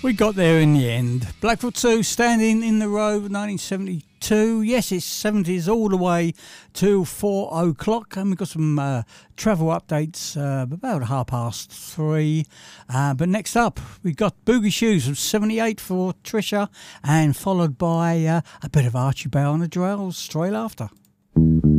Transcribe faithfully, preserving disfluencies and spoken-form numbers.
We got there in the end. Blackfoot two, Standing in the Road, nineteen seventy-two. Yes, it's seventies all the way to four o'clock. And we've got some uh, travel updates uh, about half past three. Uh, but next up, we've got Boogie Shoes from seventy-eight for Trisha, and followed by uh, a bit of Archie Bell and the Drells straight after.